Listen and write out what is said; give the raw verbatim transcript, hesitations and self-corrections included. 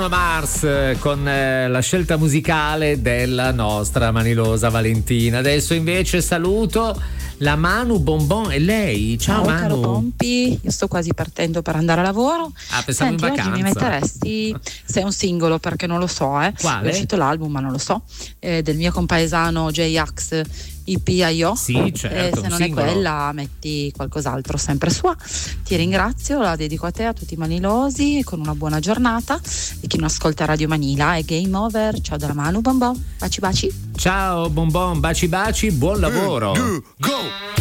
Bruno Mars eh, con eh, la scelta musicale della nostra manilosa Valentina. Adesso invece saluto la Manu Bonbon e lei. Ciao, Ciao Manu. caro Pompi, io sto quasi partendo per andare a lavoro. Ah, pensavo Senti, in oggi vacanza. mi metteresti, se è un singolo perché non lo so, eh. Quale? È uscito l'album ma non lo so, eh, del mio compaesano J-Ax I P I O. Sì, certo, eh, se un non singolo. è quella metti qualcos'altro, sempre sua. Ti ringrazio, la dedico a te, a tutti i manilosi, con una buona giornata, e chi non ascolta Radio Manila è Game Over. Ciao dalla Manu Bonbon, baci baci. Ciao Bonbon, baci baci, buon lavoro. Go!